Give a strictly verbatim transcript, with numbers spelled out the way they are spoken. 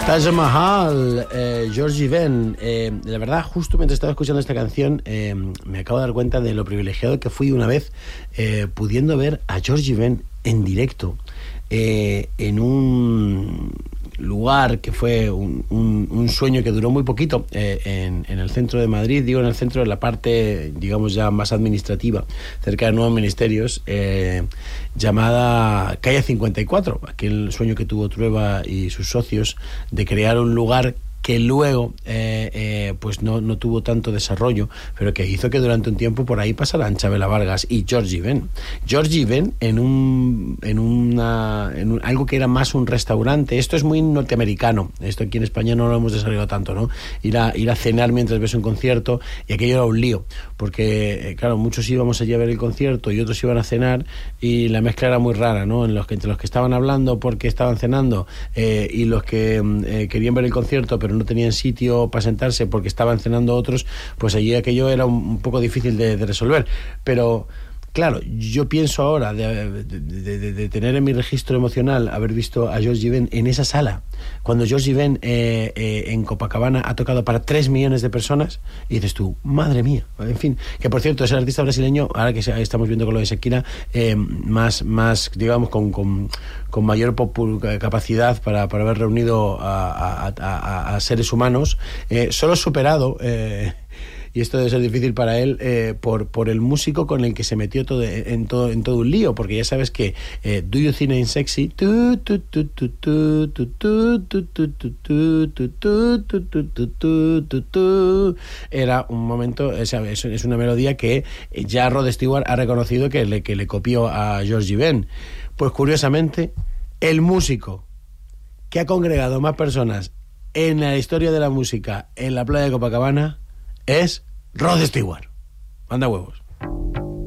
Taj Mahal, eh, Georgie Ben. Eh, la verdad, justo mientras estaba escuchando esta canción, eh, me acabo de dar cuenta de lo privilegiado que fui una vez eh, pudiendo ver a Georgie Ben en directo eh, en un lugar que fue un, un, un sueño que duró muy poquito eh, en, en el centro de Madrid, digo en el centro de la parte, digamos ya más administrativa, cerca de nuevos ministerios, eh, llamada Calle cincuenta y cuatro, aquel sueño que tuvo Trueba y sus socios de crear un lugar que luego eh, eh, pues no, no tuvo tanto desarrollo, pero que hizo que durante un tiempo por ahí pasaran Chabela Vargas y Georgie Ben. Georgie Ben en un en una en un, algo que era más un restaurante. Esto es muy norteamericano. Esto aquí en España no lo hemos desarrollado tanto, ¿no? Ir a, ir a cenar mientras ves un concierto, y aquello era un lío, porque eh, claro, muchos íbamos allí a ver el concierto y otros iban a cenar, y la mezcla era muy rara, ¿no? En los que, entre los que estaban hablando porque estaban cenando eh, y los que eh, querían ver el concierto pero no tenían sitio para sentarse porque estaban cenando otros, pues allí aquello era un, un poco difícil de, de resolver. Pero claro, yo pienso ahora de, de, de, de tener en mi registro emocional haber visto a Georgie Ben en esa sala, cuando Georgie Ben eh, eh, en Copacabana ha tocado para tres millones de personas, y dices tú, madre mía. En fin, que por cierto es el artista brasileño, ahora que estamos viendo con lo de Shakira, eh, más, más digamos con, con, con mayor popul- capacidad para, para haber reunido a, a, a, a seres humanos, eh, solo superado eh, y esto debe ser difícil para él eh, por, por el músico con el que se metió todo, en, todo, en todo un lío, porque ya sabes que eh, Do You Think I'm Sexy era un momento, es, es una melodía que ya Rod Stewart ha reconocido que le, que le copió a Georgie Ben. Pues curiosamente, el músico que ha congregado más personas en la historia de la música en la playa de Copacabana es Rod Stewart. Manda huevos.